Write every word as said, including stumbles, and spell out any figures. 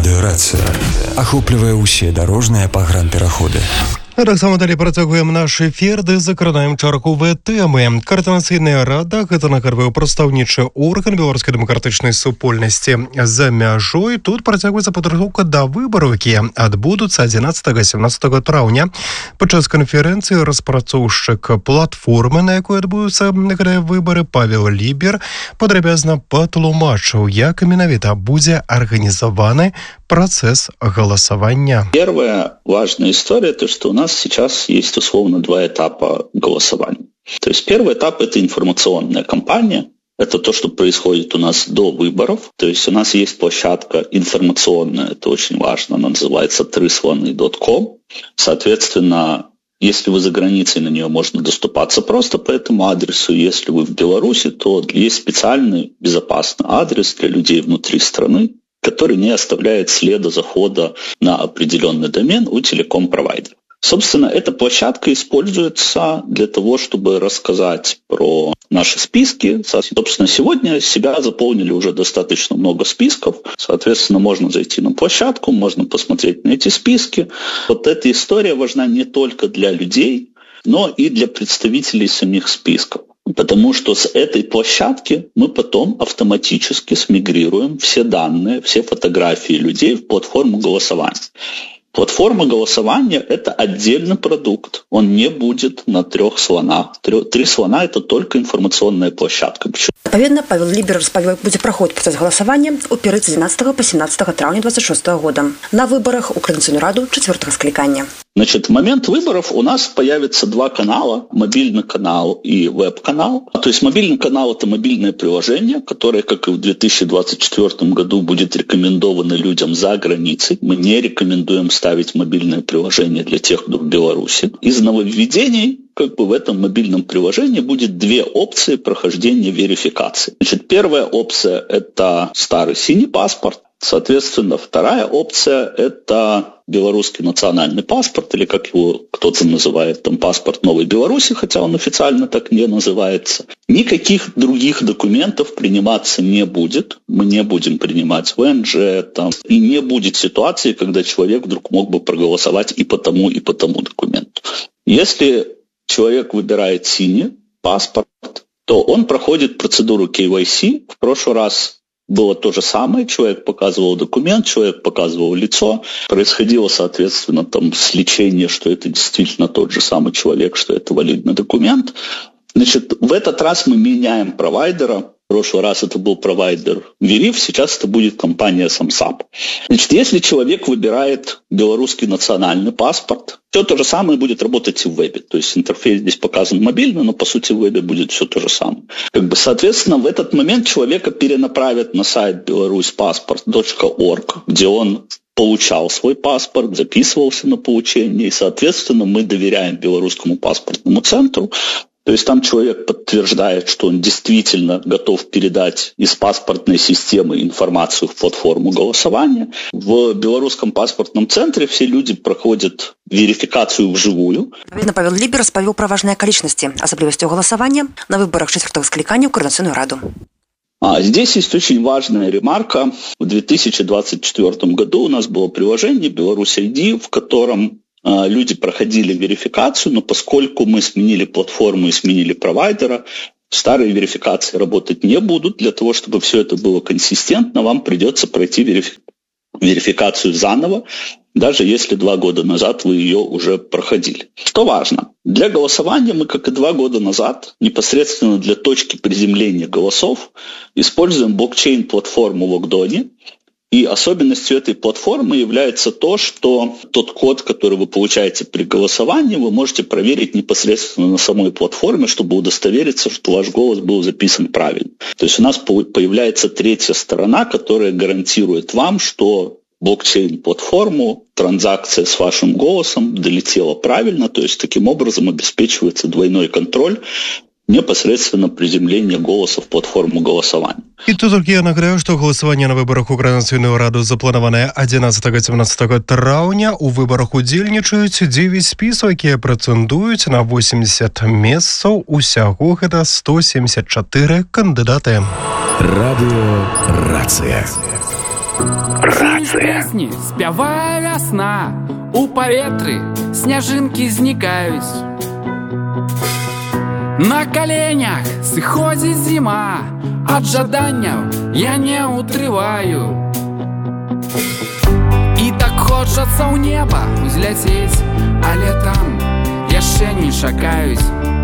Радыёрацыя ахоплівае ўсе дарожныя пагранпераходы. Таксама далей працягваем наш эфір, де закранаем чарговыя тэмы. Координацыйная рада – гэта нагадваю прадстаўнічы орган беларускай дэмакратычнай супольнасці за мяжой. Тут працягваецца падрыхтоўка да выбараў, якія адбудуцца адзінаццатага-сямнаццатага траўня. Падчас канферэнцыі распрацоўшчык платформы, на якой адбудуцца гэтыя выбары, Павел Лібер, падрабязна патлумачыў, як менавіта будзе арганізаваны процесс голосования. Первая важная история, то что у нас сейчас есть условно два этапа голосования. То есть первый этап – это информационная кампания. Это то, что происходит у нас до выборов. То есть у нас есть площадка информационная, это очень важно, она называется три слоны точка ком. Соответственно, если вы за границей, на нее можно доступаться просто по этому адресу. Если вы в Беларуси, то есть специальный безопасный адрес для людей внутри страны, который не оставляет следа захода на определенный домен у телеком-провайдера. Собственно, эта площадка используется для того, чтобы рассказать про наши списки. Собственно, сегодня себя заполнили уже достаточно много списков. Соответственно, можно зайти на площадку, можно посмотреть на эти списки. Вот эта история важна не только для людей, но и для представителей самих списков. Потому что с этой площадки мы потом автоматически смигрируем все данные, все фотографии людей в платформу голосования. Платформа голосования – это отдельный продукт. Он не будет на трех слонах. Три слона – это только информационная площадка. Адпаведна, Павел Лібер распавёў, як будзе праходзіць працэс галасавання ў перыяд з адзінаццатага па сямнаццатага траўня двадцать шестого года на выборах у Координационную раду четвертого скликания. Значит, в момент выборов у нас появится два канала, мобильный канал и веб-канал. То есть мобильный канал – это мобильное приложение, которое, как и в две тысячи двадцать четвёртом году, будет рекомендовано людям за границей. Мы не рекомендуем ставить мобильное приложение для тех, кто в Беларуси. Из нововведений как бы в этом мобильном приложении будет две опции прохождения верификации. Значит, первая опция – это старый синий паспорт. Соответственно, вторая опция – это белорусский национальный паспорт, или как его кто-то называет, там, паспорт Новой Беларуси, хотя он официально так не называется. Никаких других документов приниматься не будет. Мы не будем принимать ВНЖ, там, и не будет ситуации, когда человек вдруг мог бы проголосовать и по тому, и по тому документу. Если человек выбирает синий паспорт, то он проходит процедуру кей вай си. В прошлый раз было то же самое. Человек показывал документ, человек показывал лицо. Происходило, соответственно, там сличение, что это действительно тот же самый человек, что это валидный документ. Значит, в этот раз мы меняем провайдера. В прошлый раз это был провайдер Вериф, сейчас это будет компания Самсап. Значит, если человек выбирает белорусский национальный паспорт, все то же самое будет работать и в вебе. То есть интерфейс здесь показан мобильно, но по сути в вебе будет все то же самое. Как бы, соответственно, в этот момент человека перенаправят на сайт беларусь паспорт точка орг, где он получал свой паспорт, записывался на получение, и, соответственно, мы доверяем белорусскому паспортному центру. То есть там человек подтверждает, что он действительно готов передать из паспортной системы информацию в платформу голосования. В белорусском паспортном центре все люди проходят верификацию вживую. Павел Лібер распавёў пра важныя акалічнасці, асаблівасцяў галасавання на выборах четвертого скликания ў Координационную раду. А здесь есть очень важная ремарка. В две тысячи двадцать четвёртом году у нас было приложение «Беларусь ай ди», в котором люди проходили верификацию, но поскольку мы сменили платформу и сменили провайдера, старые верификации работать не будут. Для того, чтобы все это было консистентно, вам придется пройти верифи... верификацию заново, даже если два года назад вы ее уже проходили. Что важно? Для голосования мы, как и два года назад, непосредственно для точки приземления голосов, используем блокчейн-платформу Локдони. И особенностью этой платформы является то, что тот код, который вы получаете при голосовании, вы можете проверить непосредственно на самой платформе, чтобы удостовериться, что ваш голос был записан правильно. То есть у нас появляется третья сторона, которая гарантирует вам, что блокчейн-платформу транзакция с вашим голосом долетела правильно, то есть таким образом обеспечивается двойной контроль непосредственно приземление голоса в платформу голосования. И тут только я нагадаю, что голосование на выборах у Координационную раду запланованное адзінаццатага-сямнаццатага траўня. У выборах удзельнічаюць девять спісаў, якія прэтэндуюць на восемьдесят месцаў. Усяго гэта сто семьдесят четыре кандидаты. Радыё Рацыя. Чуеш песні, спявае вясна, у паветры сняжынкі знікаюць. На каленях сыходзіць зіма, ад жаданняў я не утрываю. І так хочацца ў неба узляцець, але там яшчэ не чакаюць.